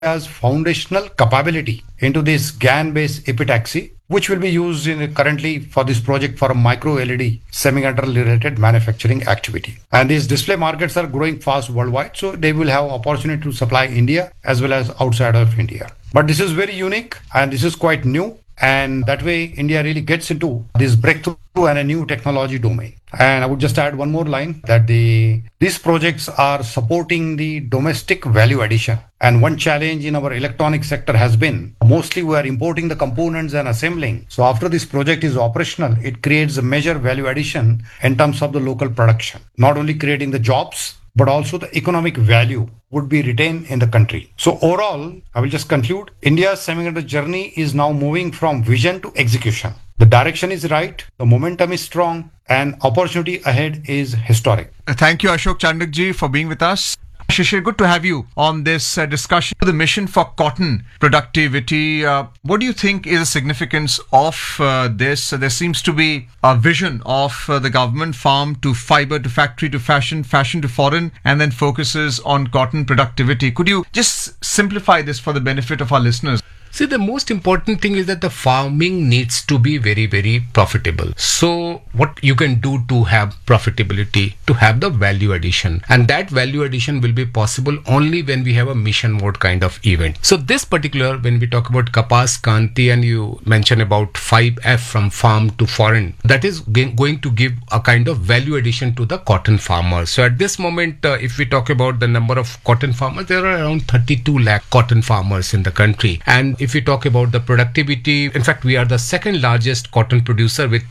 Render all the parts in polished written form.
India's foundational capability into this GaN-based epitaxy, which will be used currently for this project for a micro LED semiconductor related manufacturing activity. And these display markets are growing fast worldwide, so they will have opportunity to supply India as well as outside of India. But this is very unique and this is quite new. And that way, India really gets into this breakthrough and a new technology domain. And I would just add one more line that these projects are supporting the domestic value addition. And one challenge in our electronic sector has been mostly we are importing the components and assembling. So after this project is operational, it creates a major value addition in terms of the local production, not only creating the jobs, but also the economic value would be retained in the country. So overall, I will just conclude, India's semiconductor journey is now moving from vision to execution. The direction is right, the momentum is strong, and opportunity ahead is historic. Thank you, Ashok Chandakji, for being with us. Shishir, good to have you on this discussion. The mission for cotton productivity. What do you think is the significance of this? There seems to be a vision of the government: farm to fiber to factory to fashion, fashion to foreign, and then focuses on cotton productivity. Could you just simplify this for the benefit of our listeners? See, the most important thing is that the farming needs to be very, very profitable. So what you can do to have profitability, to have the value addition, and that value addition will be possible only when we have a mission mode kind of event. So this particular, when we talk about Kapas Kanti and you mention about 5F from farm to foreign, that is going to give a kind of value addition to the cotton farmers. So at this moment, if we talk about the number of cotton farmers, there are around 32 lakh cotton farmers in the country. And if we talk about the productivity, in fact, we are the second largest cotton producer with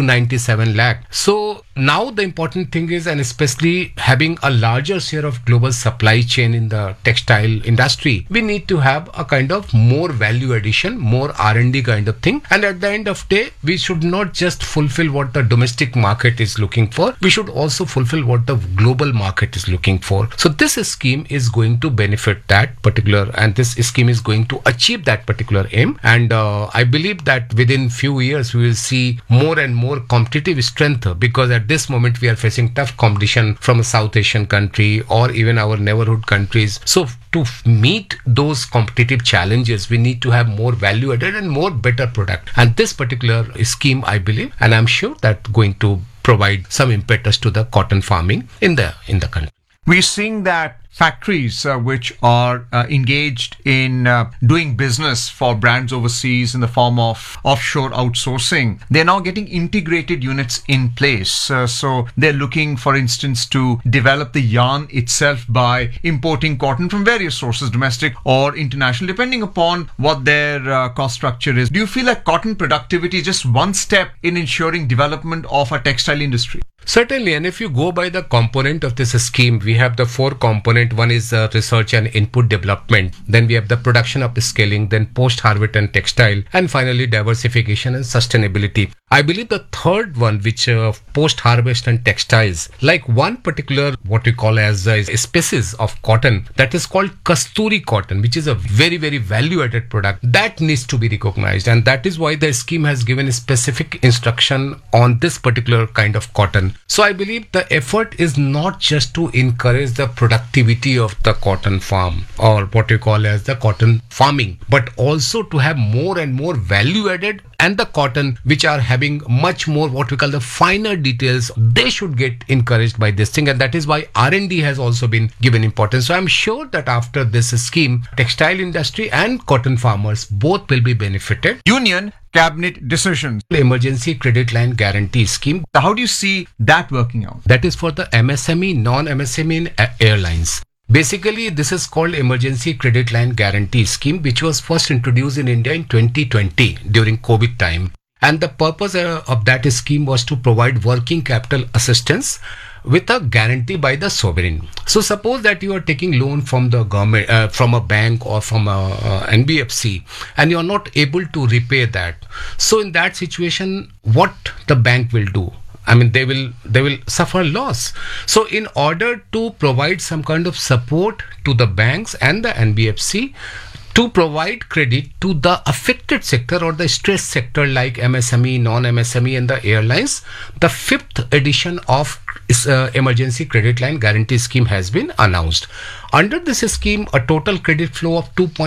297 lakh. So now the important thing is, and especially having a larger share of global supply chain in the textile industry, we need to have a kind of more value addition, more R&D kind of thing. And at the end of day, we should not just fulfill what the domestic market is looking for. We should also fulfill what the global market is looking for. So this scheme is going to benefit that particular, and this scheme is going to achieve that particular aim. And I believe that within few years, we will see more and more competitive strength, because at this moment we are facing tough competition from a South Asian country or even our neighborhood countries. So to meet those competitive challenges, we need to have more value added and more better product. And this particular scheme, I believe, and I'm sure that going to provide some impetus to the cotton farming in the country. We're seeing that factories which are engaged in doing business for brands overseas in the form of offshore outsourcing, they're now getting integrated units in place. So they're looking, for instance, to develop the yarn itself by importing cotton from various sources, domestic or international, depending upon what their cost structure is. Do you feel like cotton productivity is just one step in ensuring development of our textile industry? Certainly, and if you go by the component of this scheme, we have the 4 component. One is research and input development. Then we have the production of the scaling, then post-harvest and textile, and finally diversification and sustainability. I believe the third one, which post-harvest and textiles, like one particular what we call as a species of cotton that is called Kasturi cotton, which is a very, very value-added product that needs to be recognized, and that is why the scheme has given specific instruction on this particular kind of cotton. So I believe the effort is not just to encourage the productivity of the cotton farm or what we call as the cotton farming, but also to have more and more value added, and the cotton which are having much more what we call the finer details, they should get encouraged by this thing, and that is why R&D has also been given importance. So I'm sure that after this scheme, textile industry and cotton farmers both will be benefited. Union Cabinet decisions. Emergency Credit Line Guarantee Scheme. How do you see that working out? That is for the MSME, non-MSME airlines. Basically, this is called Emergency Credit Line Guarantee Scheme, which was first introduced in India in 2020 during COVID time. And the purpose of that scheme was to provide working capital assistance with a guarantee by the sovereign. So suppose that you are taking loan from the government, from a bank or from a NBFC, and you are not able to repay that. So in that situation, what the bank will do? I mean, they will suffer loss. So in order to provide some kind of support to the banks and the NBFC, to provide credit to the affected sector or the stressed sector like MSME, non-MSME and the airlines, the 5th edition of emergency credit line guarantee scheme has been announced. Under this scheme, a total credit flow of